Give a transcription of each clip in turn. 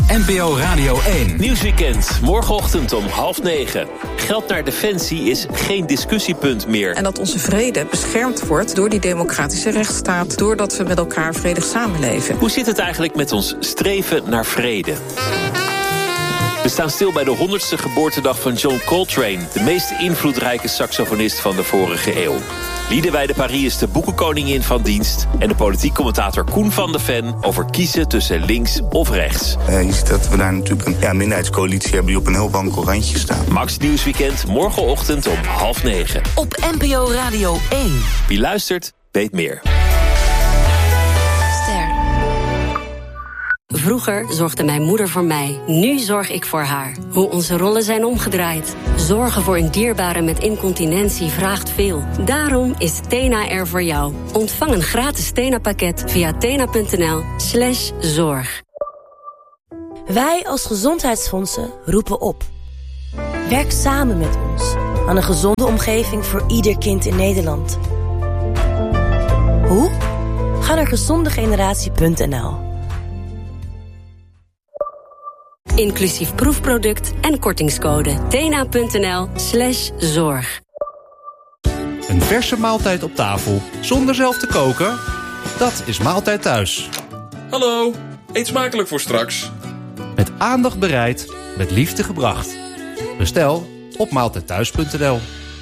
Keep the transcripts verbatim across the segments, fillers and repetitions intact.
N P O Radio één. Nieuwsweekend, morgenochtend om half negen. Geld naar defensie is geen discussiepunt meer. En dat onze vrede beschermd wordt door die democratische rechtsstaat, doordat we met elkaar vredig samenleven. Hoe zit het eigenlijk met ons streven naar vrede? We staan stil bij de honderdste geboortedag van John Coltrane, de meest invloedrijke saxofonist van de vorige eeuw. Liederwijde Paris is de boekenkoningin van dienst en de politiek commentator Koen van de Ven over kiezen tussen links of rechts. Uh, je ziet dat we daar natuurlijk een ja, minderheidscoalitie hebben die op een heel wankel randje staan. Max Nieuwsweekend, morgenochtend om half negen. Op N P O Radio één. Wie luistert, weet meer. Vroeger zorgde mijn moeder voor mij, nu zorg ik voor haar. Hoe onze rollen zijn omgedraaid. Zorgen voor een dierbare met incontinentie vraagt veel. Daarom is Tena er voor jou. Ontvang een gratis Tena-pakket via tena.nl slash zorg. Wij als gezondheidsfondsen roepen op. Werk samen met ons aan een gezonde omgeving voor ieder kind in Nederland. Hoe? Ga naar gezondegeneratie punt n l. Inclusief proefproduct en kortingscode tena.nl slash zorg. Een verse maaltijd op tafel zonder zelf te koken? Dat is Maaltijd Thuis. Hallo, eet smakelijk voor straks. Met aandacht bereid, met liefde gebracht. Bestel op maaltijdthuis punt n l.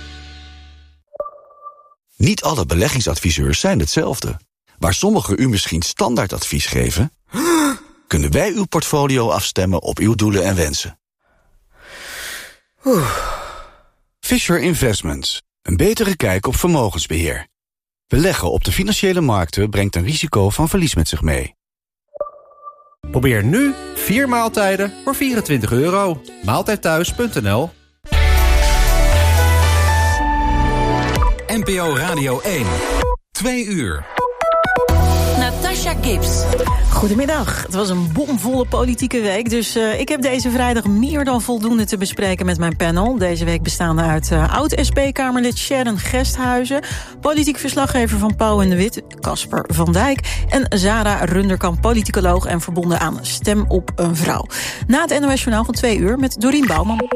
Niet alle beleggingsadviseurs zijn hetzelfde. Waar sommigen u misschien standaardadvies geven, kunnen wij uw portfolio afstemmen op uw doelen en wensen. Oeh. Fisher Investments. Een betere kijk op vermogensbeheer. Beleggen op de financiële markten brengt een risico van verlies met zich mee. Probeer nu vier maaltijden voor vierentwintig euro. maaltijdthuis punt n l. N P O Radio één. Twee uur. Natasha Gibbs. Goedemiddag. Het was een bomvolle politieke week, dus uh, ik heb deze vrijdag meer dan voldoende te bespreken met mijn panel. Deze week bestaande uit uh, oud-S P-Kamerlid Sharon Gesthuizen, politiek verslaggever van Pauw en de Wit, Casper van Dijk, en Zara Runderkamp, politicoloog en verbonden aan Stem op een Vrouw. Na het N O S-journaal van twee uur met Dorien Bouwman.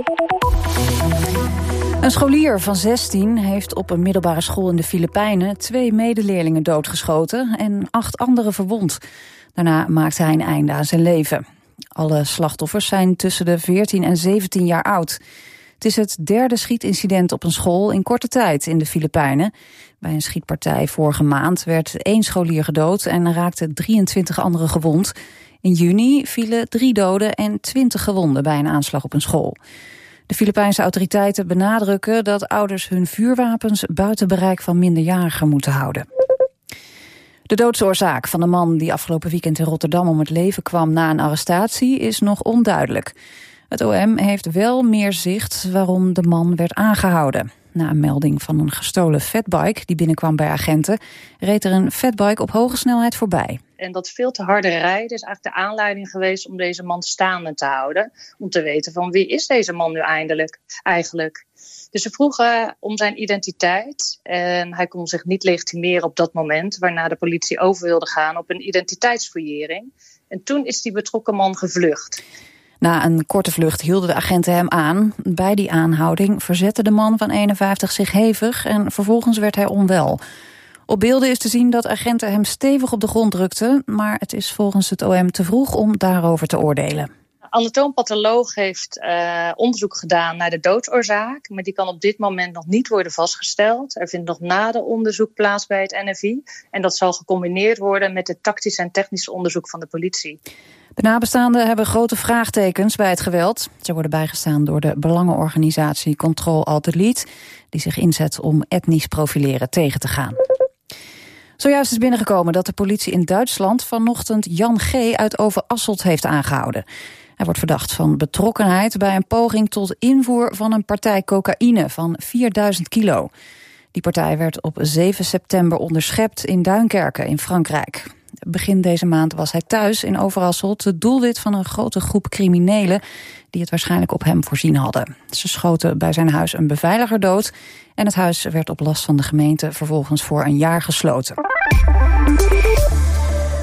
Een scholier van zestien heeft op een middelbare school in de Filipijnen twee medeleerlingen doodgeschoten en acht anderen verwond. Daarna maakte hij een einde aan zijn leven. Alle slachtoffers zijn tussen de veertien en zeventien jaar oud. Het is het derde schietincident op een school in korte tijd in de Filipijnen. Bij een schietpartij vorige maand werd één scholier gedood en raakten drieëntwintig anderen gewond. In juni vielen drie doden en twintig gewonden bij een aanslag op een school. De Filipijnse autoriteiten benadrukken dat ouders hun vuurwapens buiten bereik van minderjarigen moeten houden. De doodsoorzaak van de man die afgelopen weekend in Rotterdam om het leven kwam na een arrestatie is nog onduidelijk. Het O M heeft wel meer zicht waarom de man werd aangehouden. Na een melding van een gestolen fatbike die binnenkwam bij agenten, reed er een fatbike op hoge snelheid voorbij. En dat veel te harde rijden is eigenlijk de aanleiding geweest om deze man staande te houden. Om te weten van wie is deze man nu eindelijk, eigenlijk. Dus ze vroegen om zijn identiteit en hij kon zich niet legitimeren op dat moment, waarna de politie over wilde gaan op een identiteitsfouillering. En toen is die betrokken man gevlucht. Na een korte vlucht hielden de agenten hem aan. Bij die aanhouding verzette de man van eenenvijftig zich hevig en vervolgens werd hij onwel. Op beelden is te zien dat agenten hem stevig op de grond drukten, maar het is volgens het O M te vroeg om daarover te oordelen. Anatoompatholoog heeft uh, onderzoek gedaan naar de doodsoorzaak, maar die kan op dit moment nog niet worden vastgesteld. Er vindt nog nader onderzoek plaats bij het N F I en dat zal gecombineerd worden met het tactisch en technisch onderzoek van de politie. De nabestaanden hebben grote vraagtekens bij het geweld. Ze worden bijgestaan door de belangenorganisatie Control Alt Delete, die zich inzet om etnisch profileren tegen te gaan. Zojuist is binnengekomen dat de politie in Duitsland vanochtend Jan G. uit Overasselt heeft aangehouden. Hij wordt verdacht van betrokkenheid bij een poging tot invoer van een partij cocaïne van vierduizend kilo. Die partij werd op zeven september onderschept in Duinkerke in Frankrijk. Begin deze maand was hij thuis in Overasselt het doelwit van een grote groep criminelen die het waarschijnlijk op hem voorzien hadden. Ze schoten bij zijn huis een beveiliger dood en het huis werd op last van de gemeente vervolgens voor een jaar gesloten.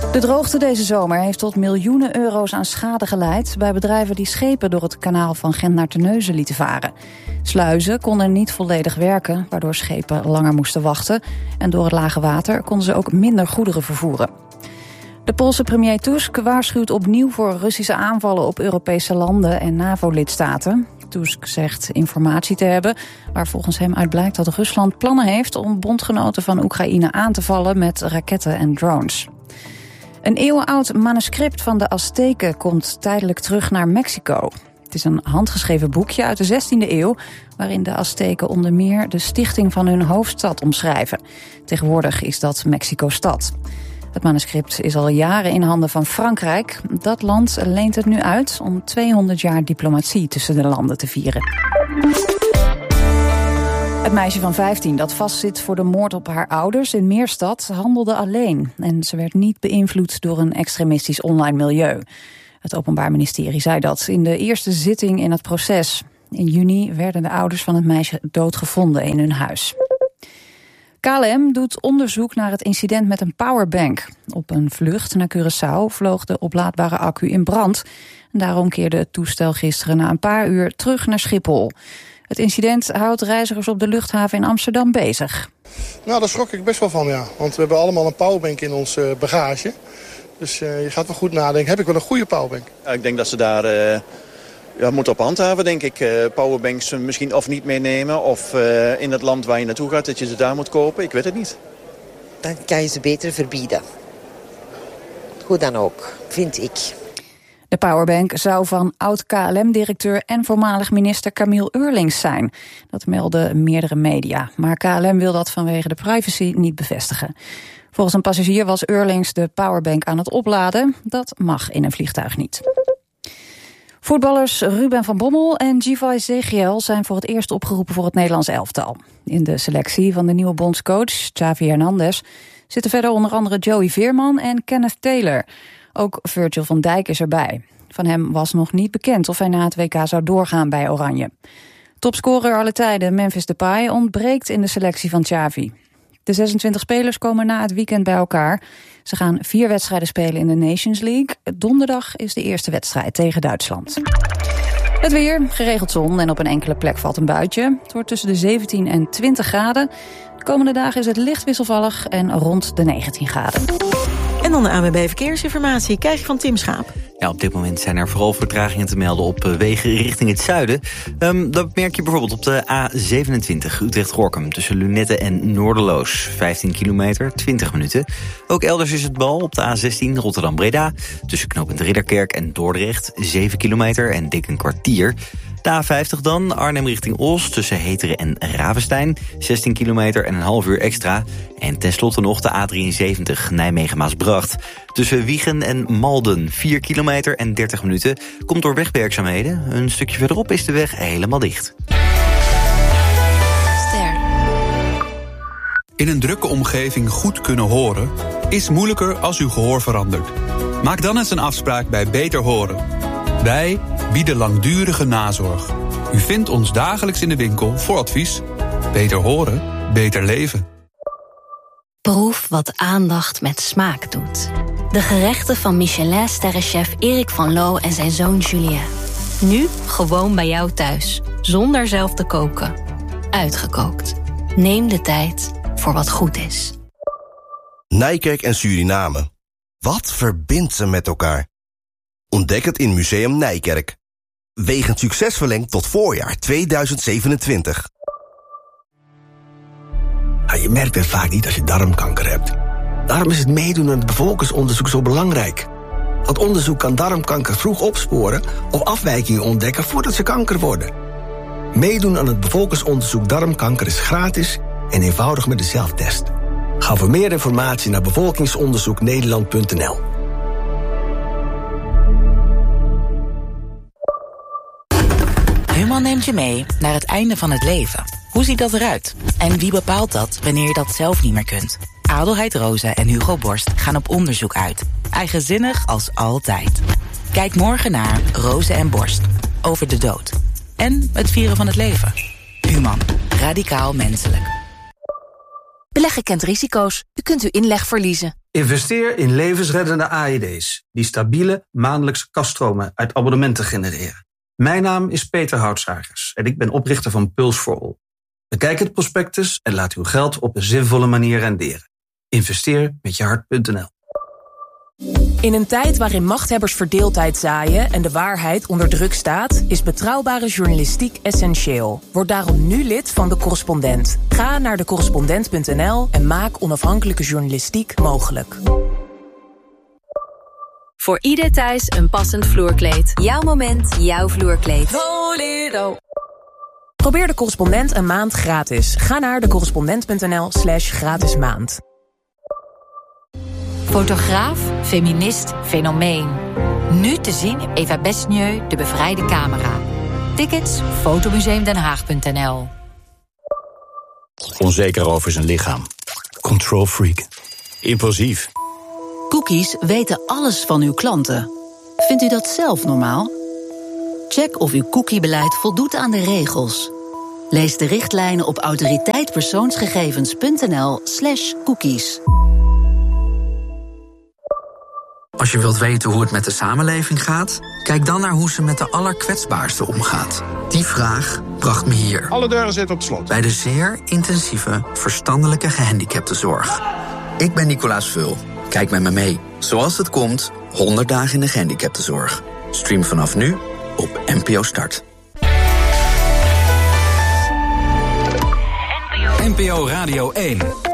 De droogte deze zomer heeft tot miljoenen euro's aan schade geleid bij bedrijven die schepen door het kanaal van Gent naar Terneuzen lieten varen. Sluizen konden niet volledig werken, waardoor schepen langer moesten wachten. En door het lage water konden ze ook minder goederen vervoeren. De Poolse premier Tusk waarschuwt opnieuw voor Russische aanvallen op Europese landen en NAVO-lidstaten. Tusk zegt informatie te hebben waar volgens hem uit blijkt dat Rusland plannen heeft om bondgenoten van Oekraïne aan te vallen met raketten en drones. Een eeuwenoud manuscript van de Azteken komt tijdelijk terug naar Mexico. Het is een handgeschreven boekje uit de zestiende eeuw... waarin de Azteken onder meer de stichting van hun hoofdstad omschrijven. Tegenwoordig is dat Mexico-stad. Het manuscript is al jaren in handen van Frankrijk. Dat land leent het nu uit om tweehonderd jaar diplomatie tussen de landen te vieren. Het meisje van vijftien dat vastzit voor de moord op haar ouders in Meerstad handelde alleen. En ze werd niet beïnvloed door een extremistisch online milieu. Het Openbaar Ministerie zei dat in de eerste zitting in het proces. In juni werden de ouders van het meisje doodgevonden in hun huis. K L M doet onderzoek naar het incident met een powerbank. Op een vlucht naar Curaçao vloog de oplaadbare accu in brand. En daarom keerde het toestel gisteren na een paar uur terug naar Schiphol. Het incident houdt reizigers op de luchthaven in Amsterdam bezig. Nou, daar schrok ik best wel van, ja. Want we hebben allemaal een powerbank in onze bagage. Dus uh, je gaat wel goed nadenken. Heb ik wel een goede powerbank? Ja, ik denk dat ze daar uh, ja, moeten op handhaven, denk ik. Uh, powerbanks misschien of niet meenemen. Of uh, in het land waar je naartoe gaat, dat je ze daar moet kopen. Ik weet het niet. Dan kan je ze beter verbieden. Hoe dan ook, vind ik. De powerbank zou van oud-K L M-directeur en voormalig minister Camille Eurlings zijn. Dat melden meerdere media. Maar K L M wil dat vanwege de privacy niet bevestigen. Volgens een passagier was Eurlings de powerbank aan het opladen. Dat mag in een vliegtuig niet. Voetballers Ruben van Bommel en Givay Zegiel zijn voor het eerst opgeroepen voor het Nederlands elftal. In de selectie van de nieuwe bondscoach, Xavi Hernandez, zitten verder onder andere Joey Veerman en Kenneth Taylor. Ook Virgil van Dijk is erbij. Van hem was nog niet bekend of hij na het W K zou doorgaan bij Oranje. Topscorer alle tijden Memphis Depay ontbreekt in de selectie van Xavi. De zesentwintig spelers komen na het weekend bij elkaar. Ze gaan vier wedstrijden spelen in de Nations League. Donderdag is de eerste wedstrijd tegen Duitsland. Het weer, geregeld zon en op een enkele plek valt een buitje. Het wordt tussen de zeventien en twintig graden. De komende dagen is het licht wisselvallig en rond de negentien graden. En dan de A N W B Verkeersinformatie. Krijg je van Tim Schaap. Ja, op dit moment zijn er vooral vertragingen te melden op wegen richting het zuiden. Um, dat merk je bijvoorbeeld op de A zevenentwintig Utrecht-Gorkum tussen Lunette en Noorderloos. vijftien kilometer, twintig minuten. Ook elders is het bal op de A zestien Rotterdam-Breda tussen knooppunt Ridderkerk en Dordrecht. zeven kilometer en dik een kwartier. De A vijftig dan, Arnhem richting Os tussen Heteren en Ravenstein. zestien kilometer en een half uur extra. En tenslotte nog de A drieënzeventig Nijmegen-Maasbracht. Tussen Wiegen en Malden, vier kilometer en dertig minuten. Komt door wegwerkzaamheden. Een stukje verderop is de weg helemaal dicht. Ster. In een drukke omgeving goed kunnen horen is moeilijker als uw gehoor verandert. Maak dan eens een afspraak bij Beter Horen. Wij bieden langdurige nazorg. U vindt ons dagelijks in de winkel voor advies. Beter horen, beter leven. Proef wat aandacht met smaak doet. De gerechten van Michelin-sterrenchef Erik van Loo en zijn zoon Julien. Nu gewoon bij jou thuis, zonder zelf te koken. Uitgekookt. Neem de tijd voor wat goed is. Nijkerk en Suriname. Wat verbindt ze met elkaar? Ontdek het in Museum Nijkerk. Wegens succes verlengd tot voorjaar tweeduizend zevenentwintig. Ja, je merkt het vaak niet als je darmkanker hebt. Daarom is het meedoen aan het bevolkingsonderzoek zo belangrijk. Het onderzoek kan darmkanker vroeg opsporen of afwijkingen ontdekken voordat ze kanker worden. Meedoen aan het bevolkingsonderzoek darmkanker is gratis en eenvoudig met de zelftest. Ga voor meer informatie naar bevolkingsonderzoek nederland punt n l. Human neemt je mee naar het einde van het leven. Hoe ziet dat eruit? En wie bepaalt dat wanneer je dat zelf niet meer kunt? Adelheid Rosa en Hugo Borst gaan op onderzoek uit. Eigenzinnig als altijd. Kijk morgen naar Rosa en Borst. Over de dood. En het vieren van het leven. Human. Radicaal menselijk. Beleggen kent risico's. U kunt uw inleg verliezen. Investeer in levensreddende A E D's... die stabiele maandelijkse kaststromen uit abonnementen genereren. Mijn naam is Peter Houtsagers en ik ben oprichter van Pulse for All. Bekijk het prospectus en laat uw geld op een zinvolle manier renderen. Investeer met je hart punt n l. In een tijd waarin machthebbers verdeeldheid zaaien en de waarheid onder druk staat, is betrouwbare journalistiek essentieel. Word daarom nu lid van De Correspondent. Ga naar de correspondent punt n l en maak onafhankelijke journalistiek mogelijk. Voor ieder thuis een passend vloerkleed. Jouw moment, jouw vloerkleed. Voledo. Probeer De Correspondent een maand gratis. Ga naar de correspondent punt n l slash gratis maand. Fotograaf, feminist, fenomeen. Nu te zien in Eva Besnieu, De Bevrijde Camera. Tickets, fotomuseumdenhaag punt n l. Onzeker over zijn lichaam. Control freak. Impulsief. Cookies weten alles van uw klanten. Vindt u dat zelf normaal? Check of uw cookiebeleid voldoet aan de regels. Lees de richtlijnen op autoriteitpersoonsgegevens punt n l slash cookies. Als je wilt weten hoe het met de samenleving gaat, kijk dan naar hoe ze met de allerkwetsbaarsten omgaat. Die vraag bracht me hier. Alle deuren zitten op slot. Bij de zeer intensieve verstandelijke gehandicaptenzorg. Ik ben Nicolaas Vul. Kijk met me mee. Zoals het komt, honderd dagen in de gehandicaptenzorg. Stream vanaf nu op N P O Start. N P O Radio één.